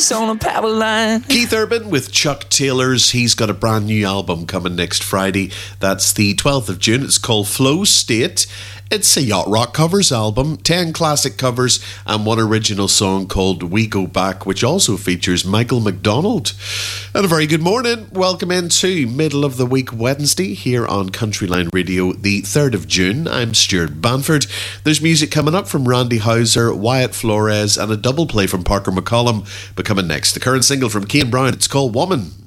wires on a power line. Keith Urban with Chuck Taylor's. He's got a brand new album coming next Friday. That's the 12th of June. It's called Flow State. It's a yacht rock covers album, 10 classic covers and one original song called We Go Back, which also features Michael McDonald. And a very good morning. Welcome into Middle of the Week Wednesday here on Countryline Radio, the 3rd of June. I'm Stuart Banford. There's music coming up from Randy Houser, Wyatt Flores and a double play from Parker McCollum. But coming next, the current single from Kane Brown. It's called Woman.